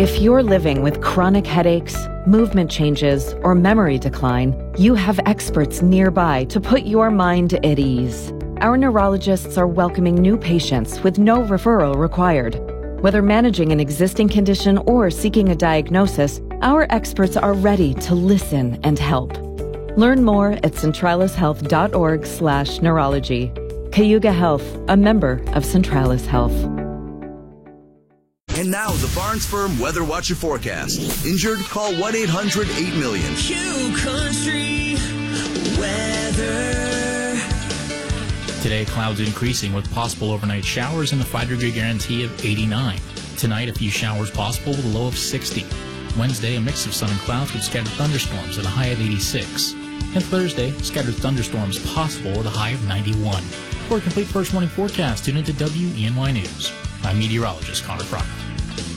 If you're living with chronic headaches, movement changes, or memory decline, you have experts nearby to put your mind at ease. Our neurologists are welcoming new patients with no referral required. Whether managing an existing condition or seeking a diagnosis, our experts are ready to listen and help. Learn more at centralishealth.org/neurology. Cayuga Health, a member of Centralis Health. And now the Barnes Firm Weather Watcher forecast. Injured? Call 1-800-8-million. Q Country Weather. Today, clouds increasing with possible overnight showers and a 5-degree guarantee of 89. Tonight, a few showers possible with a low of 60. Wednesday, a mix of sun and clouds with scattered thunderstorms at a high of 86. And Thursday, scattered thunderstorms possible with a high of 91. For a complete first morning forecast, tune into WENY News. I'm meteorologist Connor Crockett.